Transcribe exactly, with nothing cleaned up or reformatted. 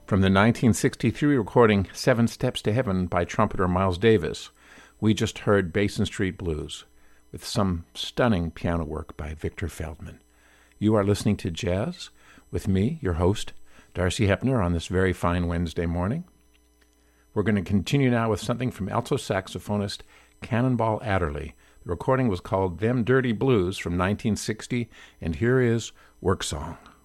From the nineteen sixty-three recording Seven Steps to Heaven by trumpeter Miles Davis, we just heard Basin Street Blues with some stunning piano work by Victor Feldman. You are listening to Jazz with me, your host, Darcy Hepner, on this very fine Wednesday morning. We're going to continue now with something from alto saxophonist Cannonball Adderley. The recording was called Them Dirty Blues from nineteen sixty, and here is Work Song.